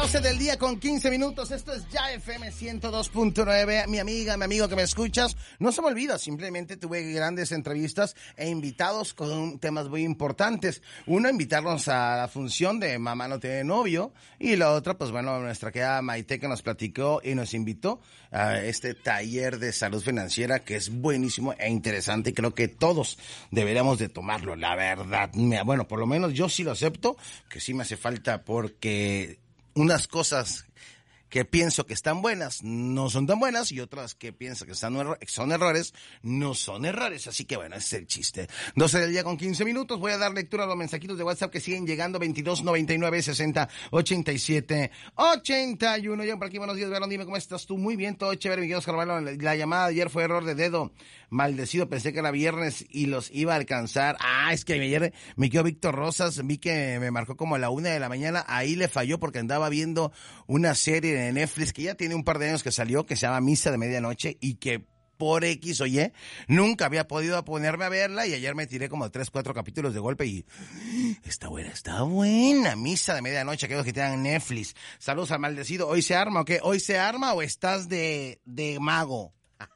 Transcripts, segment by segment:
12 del día con 15 minutos. Esto es Ya FM 102.9. Mi amiga, mi amigo que me escuchas, no se me olvida, simplemente tuve grandes entrevistas e invitados con temas muy importantes. Uno, invitarnos a la función de Mamá no tiene novio. Y la otra, pues bueno, nuestra querida Maite, que nos platicó y nos invitó a este taller de salud financiera que es buenísimo e interesante. Y creo que todos deberíamos de tomarlo, la verdad. Bueno, por lo menos yo sí lo acepto, que sí me hace falta, porque unas cosas que pienso que están buenas no son tan buenas, y otras que pienso que son errores no son errores. Así que bueno, ese es el chiste. 12 del día con 15 minutos. Voy a dar lectura a los mensajitos de WhatsApp que siguen llegando. 22 99 60 87 81. Yo por aquí, buenos días, Verón, dime cómo estás tú. Muy bien, todo chévere, Miguel Oscar Valero. La llamada de ayer fue error de dedo. Maldecido, pensé que era viernes y los iba a alcanzar. Es que ayer me quedó Víctor Rosas, vi que me marcó como a la 1 de la mañana. Ahí le falló porque andaba viendo una serie de Netflix que ya tiene un par de años que salió, que se llama Misa de Medianoche, y que por X o Y nunca había podido ponerme a verla, y ayer me tiré como 3, 4 capítulos de golpe y está buena, Misa de Medianoche, aquellos que tengan Netflix. Saludos al maldecido. ¿Hoy se arma o qué? ¿Hoy se arma o estás de mago?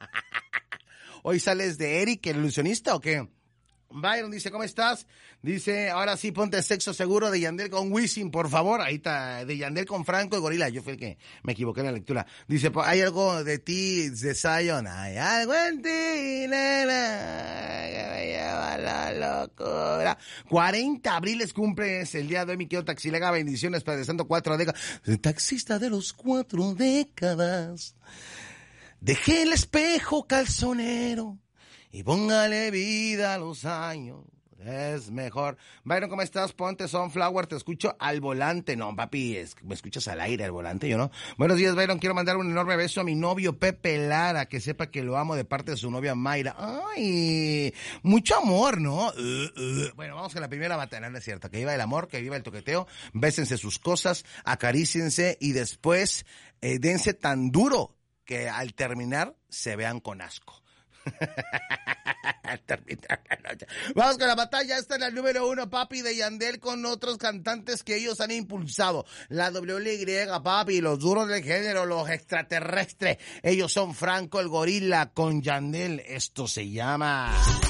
¿Hoy sales de Eric, el ilusionista, o qué? Byron dice, ¿cómo estás? Dice, ahora sí, ponte Sexo Seguro de Yandel con Wisin, por favor. Ahí está, de Yandel con Franco y Gorila. Yo fui el que me equivoqué en la lectura. Dice, hay algo de ti, de Zion. Hay algo en ti, nena, que me lleva a la locura. 40 abriles cumples el día de hoy, mi querido Taxilega. Bendiciones, Padre Santo, 4 décadas. El taxista de los 4 décadas. Dejé el espejo calzonero y póngale vida a los años, es mejor. Byron, ¿cómo estás? Ponte Sunflower, te escucho al volante. No, papi, me escuchas al aire, al volante, yo no. Buenos días, Byron, quiero mandar un enorme beso a mi novio Pepe Lara, que sepa que lo amo de parte de su novia Mayra. Ay, mucho amor, ¿no? Bueno, vamos con la primera batalla, no es cierto. Que viva el amor, que viva el toqueteo, bésense sus cosas, acaríciense y después dense tan duro que al terminar se vean con asco. Vamos con la batalla. Esta es la número 1, papi, de Yandel con otros cantantes que ellos han impulsado. La WY, papi, los duros del género, los extraterrestres. Ellos son Franco el Gorila con Yandel. Esto se llama